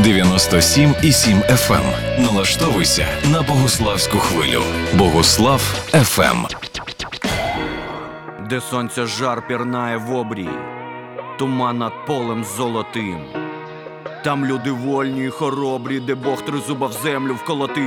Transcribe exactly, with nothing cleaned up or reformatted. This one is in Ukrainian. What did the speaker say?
дев'яносто сім і сім еф ем. Налаштовуйся на Богуславську хвилю. Богуслав еф ем. Де сонця жар пірнає в обрій, туман над полем золотим. Там люди вольні й хоробрі, де Бог тризуба в землю вколотив.